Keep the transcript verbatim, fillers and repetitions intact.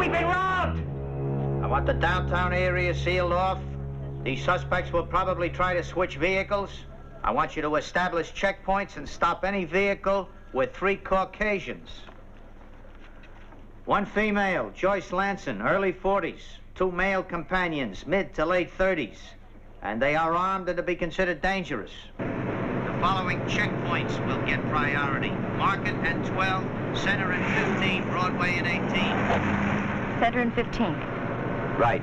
We've been robbed! I want the downtown area sealed off. These suspects will probably try to switch vehicles. I want you to establish checkpoints and stop any vehicle with three Caucasians. One female, Joyce Lanson, early forties. Two male companions, mid to late thirties. And they are armed and to be considered dangerous. The following checkpoints will get priority. Market and twelve, Center and fifteen, Broadway and eighteen. Center and fifteen. Right.